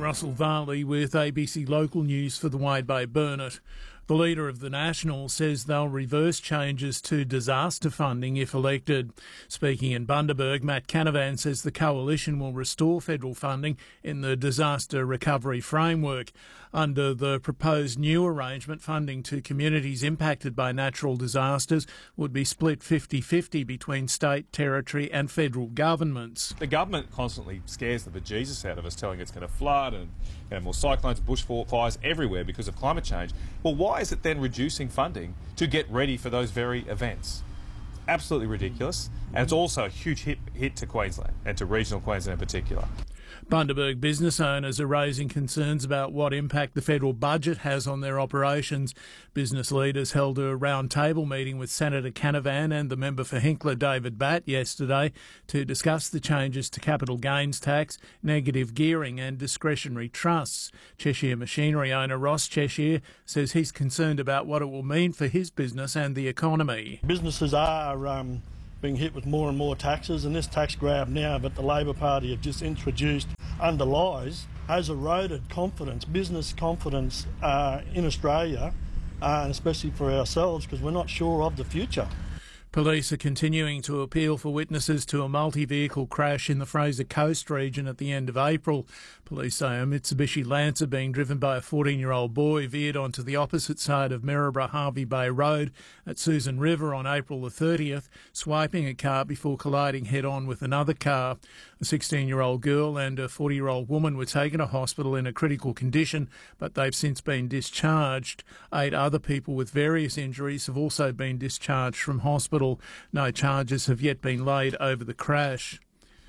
Russell Varley with ABC Local News for the Wide Bay Burnett. The leader of the Nationals says they'll reverse changes to disaster funding if elected. Speaking in Bundaberg, Matt Canavan says the coalition will restore federal funding in the disaster recovery framework. Under the proposed new arrangement, funding to communities impacted by natural disasters would be split 50-50 between state, territory and federal governments. The government constantly scares the bejesus out of us, telling it's going to flood and more cyclones, bushfires everywhere because of climate change. Well, why is it then reducing funding to get ready for those very events? Absolutely ridiculous. And it's also a huge hit to Queensland and to regional Queensland in particular. Bundaberg business owners are raising concerns about what impact the federal budget has on their operations. Business leaders held a round-table meeting with Senator Canavan and the member for Hinkler, David Batt, yesterday to discuss the changes to capital gains tax, negative gearing and discretionary trusts. Cheshire machinery owner Ross Cheshire says he's concerned about what it will mean for his business and the economy. Businesses are being hit with more and more taxes, and this tax grab now that the Labor Party have just introduced underlies has eroded confidence, business confidence in Australia, and especially for ourselves, because we're not sure of the future. Police are continuing to appeal for witnesses to a multi-vehicle crash in the Fraser Coast region at the end of April. Police say a Mitsubishi Lancer being driven by a 14-year-old boy veered onto the opposite side of Maryborough Harvey Bay Road at Susan River on April the 30th, swiping a car before colliding head-on with another car. A 16-year-old girl and a 40-year-old woman were taken to hospital in a critical condition, but they've since been discharged. 8 other people with various injuries have also been discharged from hospital. No charges have yet been laid over the crash.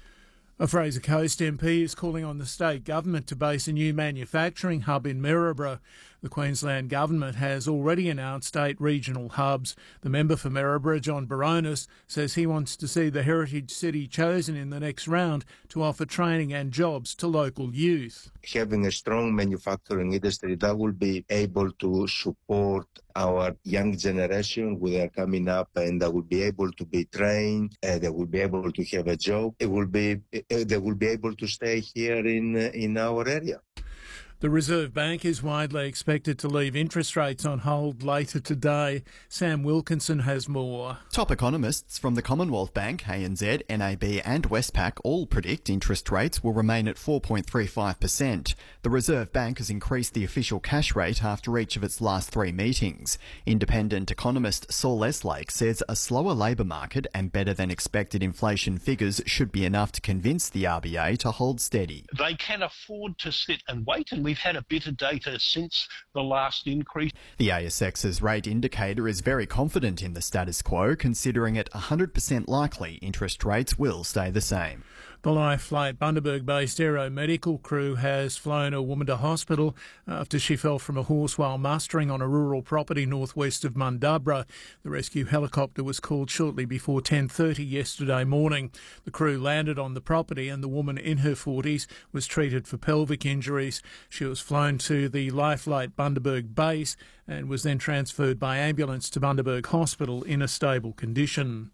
A Fraser Coast MP is calling on the state government to base a new manufacturing hub in Maryborough. The Queensland Government has already announced 8 regional hubs. The member for Maryborough, John Baronis, says he wants to see the heritage city chosen in the next round to offer training and jobs to local youth. Having a strong manufacturing industry that will be able to support our young generation who are coming up, and that will be able to be trained, they will be able to have a job, they will be able to stay here in our area. The Reserve Bank is widely expected to leave interest rates on hold later today. Sam Wilkinson has more. Top economists from the Commonwealth Bank, ANZ, NAB and Westpac all predict interest rates will remain at 4.35%. The Reserve Bank has increased the official cash rate after each of its last 3 meetings. Independent economist Saul Eslake says a slower labour market and better than expected inflation figures should be enough to convince the RBA to hold steady. They can afford to sit and wait, and we've had a bit of data since the last increase. The ASX's rate indicator is very confident in the status quo, considering it 100% likely interest rates will stay the same. The Life Flight Bundaberg-based Aero Medical crew has flown a woman to hospital after she fell from a horse while mustering on a rural property northwest of Mundubbera. The rescue helicopter was called shortly before 10:30 yesterday morning. The crew landed on the property and the woman in her 40s was treated for pelvic injuries. She was flown to the Life Flight Bundaberg base and was then transferred by ambulance to Bundaberg Hospital in a stable condition.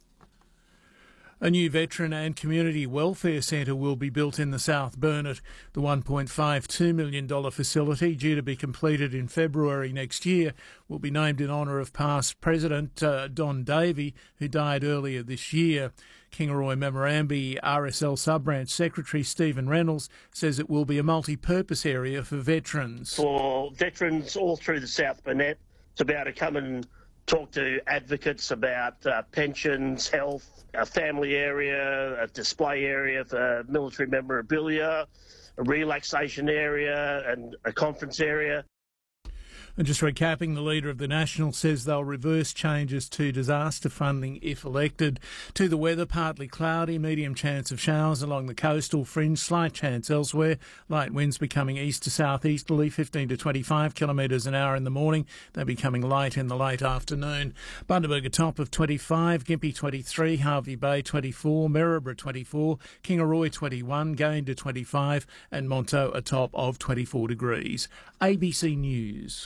A new veteran and community welfare centre will be built in the South Burnett. The $1.52 million facility, due to be completed in February next year, will be named in honour of past President Don Davey, who died earlier this year. Kingaroy Memorandum RSL Sub-Branch Secretary Stephen Reynolds says it will be a multi-purpose area for veterans. For veterans all through the South Burnett to be able to come and talk to advocates about pensions, health, a family area, a display area for military memorabilia, a relaxation area and a conference area. And just recapping, the Leader of the Nationals says they'll reverse changes to disaster funding if elected. To the weather, partly cloudy, medium chance of showers along the coastal fringe, slight chance elsewhere. Light winds becoming east to southeasterly, 15 to 25 kilometres an hour in the morning. They're becoming light in the late afternoon. Bundaberg a top of 25, Gympie 23, Harvey Bay 24, Maryborough 24, Kingaroy 21, Gayndah to 25 and Monto a top of 24 degrees. ABC News.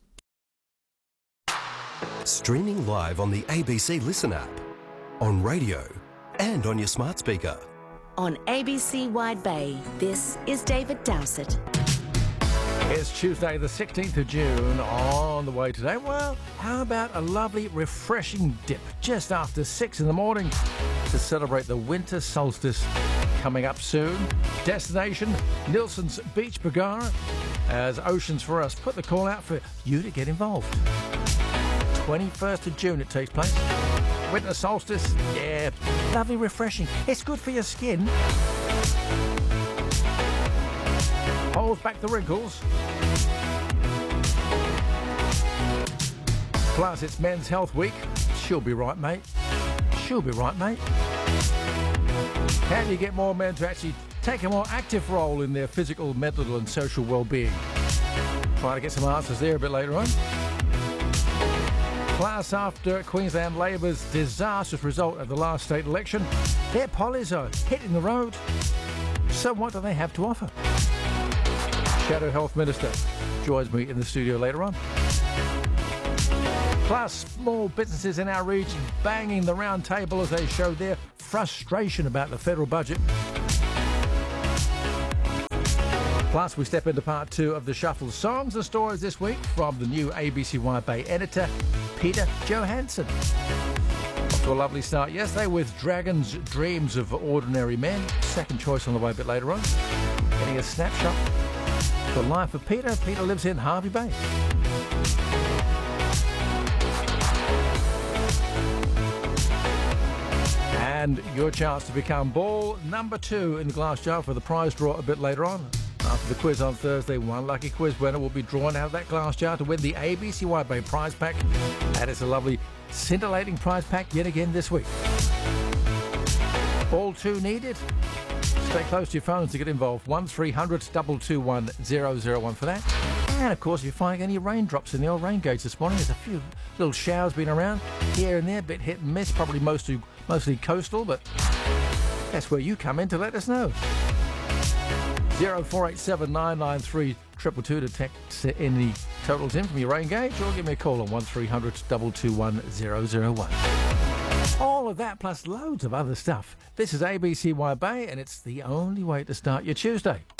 Streaming live on the ABC Listen app, on radio and on your smart speaker. On ABC Wide Bay, this is David Dowsett. It's Tuesday the 16th of June. On the way today, well, how about a lovely refreshing dip just after 6 in the morning to celebrate the winter solstice coming up soon. Destination, Nilsson's Beach Bargara, as Oceans for Us put the call out for you to get involved. 21st of June it takes place. Winter solstice, yeah, lovely refreshing. It's good for your skin. Holds back the wrinkles. Plus, it's Men's Health Week. She'll be right, mate. She'll be right, mate. How do you get more men to actually take a more active role in their physical, mental and social well-being? Try to get some answers there a bit later on. Plus, after Queensland Labor's disastrous result at the last state election, their pollies are hitting the road. So what do they have to offer? Shadow Health Minister joins me in the studio later on. Plus, small businesses in our region banging the round table as they show their frustration about the federal budget. Plus, we step into part 2 of the Shuffle songs and stories this week from the new ABC Wide Bay editor, Peter Johansson. Off to a lovely start yesterday with Dragon's Dreams of Ordinary Men. Second choice on the way a bit later on. Getting a snapshot. The life of Peter. Peter lives in Hervey Bay. And your chance to become ball number 2 in the glass jar for the prize draw a bit later on. After the quiz on Thursday, one lucky quiz winner will be drawn out of that glass jar to win the ABC Wide Bay prize pack. And it's a lovely scintillating prize pack yet again this week. Ball 2 needed. Stay close to your phones to get involved. 1300 221 001 for that. And of course, if you find any raindrops in the old rain gauge this morning, there's a few little showers been around here and there, a bit hit and miss, probably mostly coastal, but that's where you come in to let us know. 0487 993 222 to text any totals in from your rain gauge, or give me a call on 1300 221 001. All of that plus loads of other stuff. This is ABC Wide Bay, and it's the only way to start your Tuesday.